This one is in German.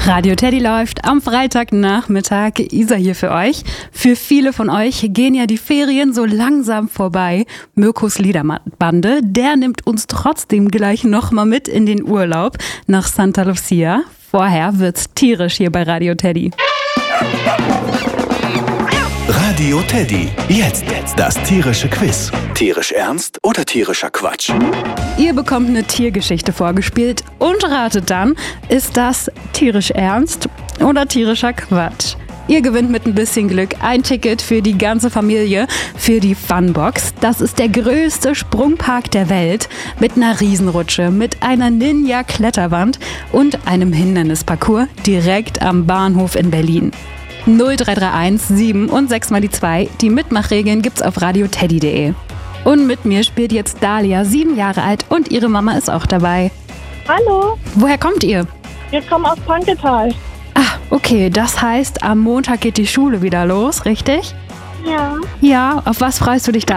Radio Teddy läuft am Freitagnachmittag. Isa hier für euch. Für viele von euch gehen ja die Ferien so langsam vorbei. Mirkos Liederbande, der nimmt uns trotzdem gleich nochmal mit in den Urlaub nach Santa Lucia. Vorher wird's tierisch hier bei Radio Teddy. Radio Teddy. Jetzt das tierische Quiz. Tierisch ernst oder tierischer Quatsch? Ihr bekommt eine Tiergeschichte vorgespielt und ratet dann, ist das tierisch ernst oder tierischer Quatsch? Ihr gewinnt mit ein bisschen Glück ein Ticket für die ganze Familie für die Funbox. Das ist der größte Sprungpark der Welt mit einer Riesenrutsche, mit einer Ninja-Kletterwand und einem Hindernisparcours direkt am Bahnhof in Berlin. 0331 7 und 6 mal die 2. Die Mitmachregeln gibt's auf radioteddy.de. Und mit mir spielt jetzt Dalia, 7 Jahre alt, und ihre Mama ist auch dabei. Hallo, Woher kommt ihr? wir kommen aus Panketal. Ah, okay, das heißt, am Montag geht die Schule wieder los, richtig? Ja, Ja, auf was freust du dich da